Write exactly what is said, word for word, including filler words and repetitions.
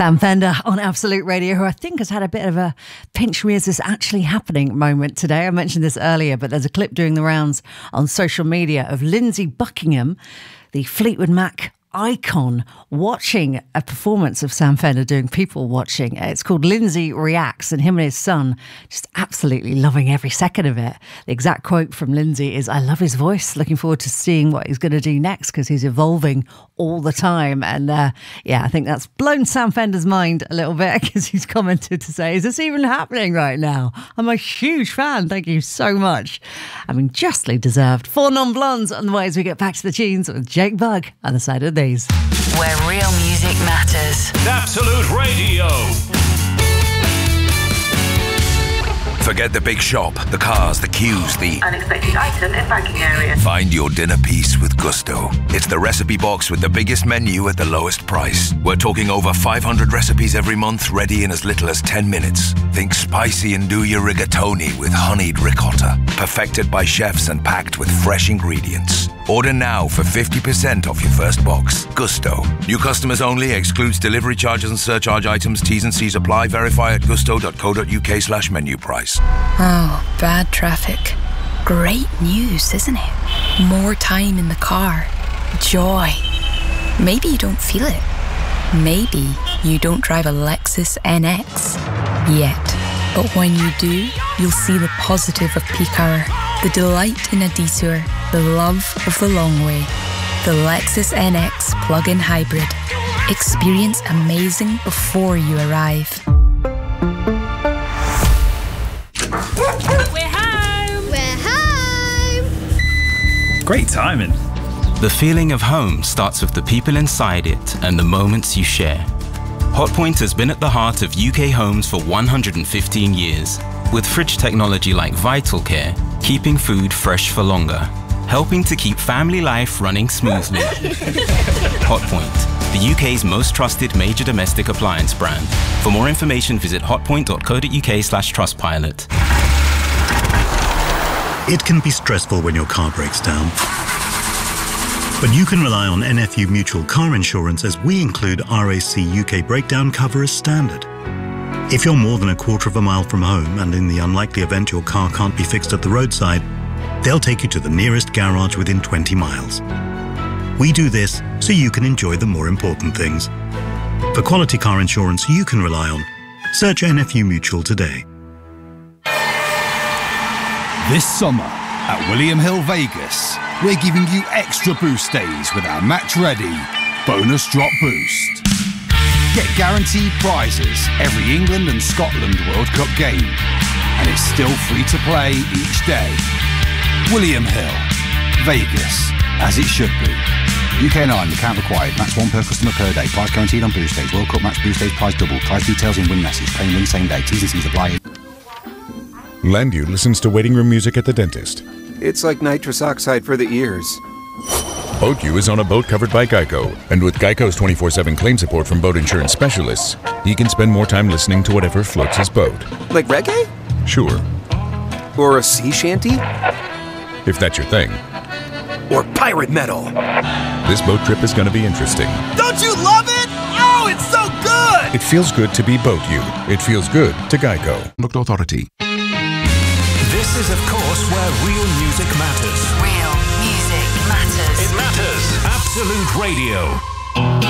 Sam Fender on Absolute Radio, who I think has had a bit of a pinch me, is this actually happening moment today. I mentioned this earlier, but there's a clip doing the rounds on social media of Lindsey Buckingham, the Fleetwood Mac icon, watching a performance of Sam Fender doing people watching. It's called Lindsey Reacts, and him and his son just absolutely loving every second of it. The exact quote from Lindsey is, "I love his voice, looking forward to seeing what he's going to do next because he's evolving all the time." And uh, yeah, I think that's blown Sam Fender's mind a little bit because he's commented to say, "Is this even happening right now? I'm a huge fan. Thank you so much." I mean, justly deserved. Four non-blondes on the way as we get back to the tunes with Jake Bugg on the side of these. Where real music matters. Absolute Radio. Forget the big shop, the cars, the queues, the unexpected item in banking area. Find your dinner piece with Gusto. It's the recipe box with the biggest menu at the lowest price. We're talking over five hundred recipes every month, ready in as little as ten minutes. Think spicy and do your rigatoni with honeyed ricotta. Perfected by chefs and packed with fresh ingredients. Order now for fifty percent off your first box. Gusto. New customers only. Excludes delivery charges and surcharge items. T's and C's apply. Verify at gusto.co.uk slash menu price. Oh, bad traffic. Great news, isn't it? More time in the car. Joy. Maybe you don't feel it. Maybe you don't drive a Lexus N X yet. But when you do, you'll see the positive of peak hour, the delight in a detour, the love of the long way. The Lexus N X plug-in hybrid. Experience amazing before you arrive. We're home! We're home! Great timing. The feeling of home starts with the people inside it and the moments you share. Hotpoint has been at the heart of U K homes for one hundred fifteen years, with fridge technology like Vital Care, keeping food fresh for longer, helping to keep family life running smoothly. Hotpoint, the U K's most trusted major domestic appliance brand. For more information, visit hotpoint.co.uk slash trustpilot. It can be stressful when your car breaks down. But you can rely on N F U Mutual Car Insurance, as we include R A C U K breakdown cover as standard. If you're more than a quarter of a mile from home, and in the unlikely event your car can't be fixed at the roadside, they'll take you to the nearest garage within twenty miles. We do this so you can enjoy the more important things. For quality car insurance you can rely on, search N F U Mutual today. This summer at William Hill Vegas, we're giving you extra boost days with our Match Ready Bonus Drop Boost. Get guaranteed prizes every England and Scotland World Cup game, and it's still free to play each day. William Hill, Vegas, as it should be. U K and Ireland, account required. Max one per customer per day. Price guaranteed on boost days. World Cup match boost days. Price double. Price details in win message. Paying win same day. T's and C's apply. Landu listens to waiting room music at the dentist. It's like nitrous oxide for the ears. BoatU is on a boat covered by Geico, and with Geico's twenty-four seven claim support from boat insurance specialists, he can spend more time listening to whatever floats his boat. Like reggae? Sure. Or a sea shanty? If that's your thing. Or pirate metal. This boat trip is going to be interesting. Don't you love it? Oh, it's so good! It feels good to be BoatU. It feels good to Geico. Looked Authority. This is, of course, where real music matters. Real music matters. It matters. Absolute Radio.